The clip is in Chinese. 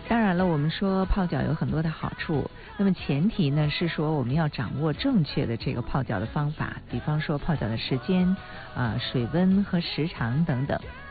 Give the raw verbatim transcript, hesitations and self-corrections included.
当然了，我们说泡脚有很多的好处，那么前提呢是说我们要掌握正确的这个泡脚的方法，比方说泡脚的时间、啊、水温和时长等等。